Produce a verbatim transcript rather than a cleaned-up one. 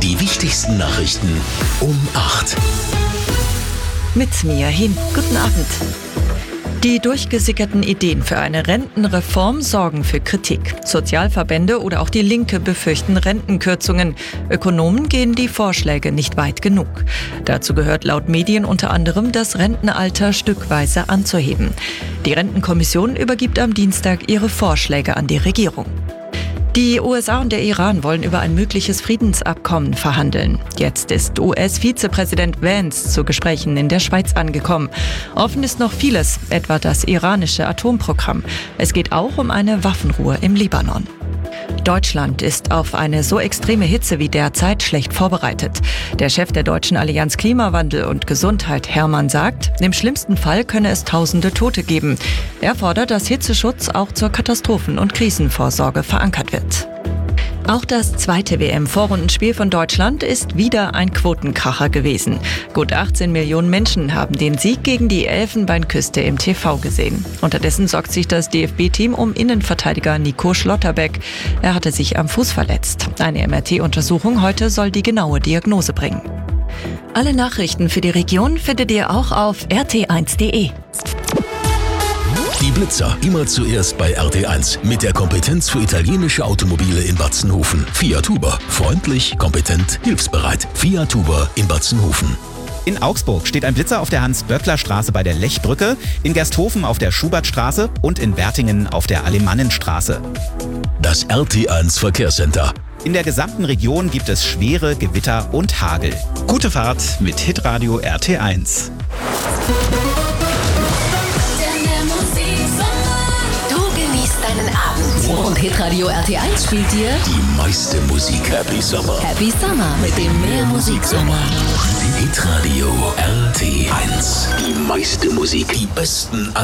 Die wichtigsten Nachrichten um acht. Mit Mia Hin. Guten Abend. Die durchgesickerten Ideen für eine Rentenreform sorgen für Kritik. Sozialverbände oder auch die Linke befürchten Rentenkürzungen. Ökonomen gehen die Vorschläge nicht weit genug. Dazu gehört laut Medien unter anderem, das Rentenalter stückweise anzuheben. Die Rentenkommission übergibt am Dienstag ihre Vorschläge an die Regierung. Die U S A und der Iran wollen über ein mögliches Friedensabkommen verhandeln. Jetzt ist U S-Vizepräsident Vance zu Gesprächen in der Schweiz angekommen. Offen ist noch vieles, etwa das iranische Atomprogramm. Es geht auch um eine Waffenruhe im Libanon. Deutschland ist auf eine so extreme Hitze wie derzeit schlecht vorbereitet. Der Chef der Deutschen Allianz Klimawandel und Gesundheit, Hermann, sagt, im schlimmsten Fall könne es tausende Tote geben. Er fordert, dass Hitzeschutz auch zur Katastrophen- und Krisenvorsorge verankert wird. Auch das zweite W M-Vorrundenspiel von Deutschland ist wieder ein Quotenkracher gewesen. Gut achtzehn Millionen Menschen haben den Sieg gegen die Elfenbeinküste im T V gesehen. Unterdessen sorgt sich das D F B-Team um Innenverteidiger Nico Schlotterbeck. Er hatte sich am Fuß verletzt. Eine M R T-Untersuchung heute soll die genaue Diagnose bringen. Alle Nachrichten für die Region findet ihr auch auf r t eins punkt d e. Die Blitzer immer zuerst bei R T eins mit der Kompetenz für italienische Automobile in Batzenhofen. Fiat Huber. Freundlich, kompetent, hilfsbereit. Fiat Huber in Batzenhofen. In Augsburg steht ein Blitzer auf der Hans-Böckler-Straße bei der Lechbrücke, in Gersthofen auf der Schubertstraße und in Wertingen auf der Alemannenstraße. Das R T eins Verkehrscenter. In der gesamten Region gibt es schwere Gewitter und Hagel. Gute Fahrt mit Hitradio R T eins. Deinen Abend. Und Hitradio R T eins spielt dir die meiste Musik. Happy Summer. Happy Summer mit dem Mehrmusiksommer. Hitradio R T eins. Die meiste Musik. Die besten